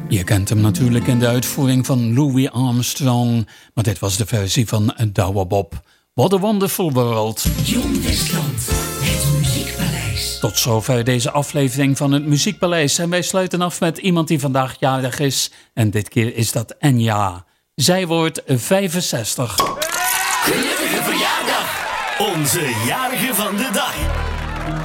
Je kent hem natuurlijk in de uitvoering van Louis Armstrong, maar dit was de versie van Douwe Bob. What a Wonderful World. John Westland, het Muziekpaleis. Tot zover deze aflevering van het Muziekpaleis. En wij sluiten af met iemand die vandaag jarig is. En dit keer is dat Enya. Zij wordt 65. Gelukkige verjaardag! Onze jarige van de dag.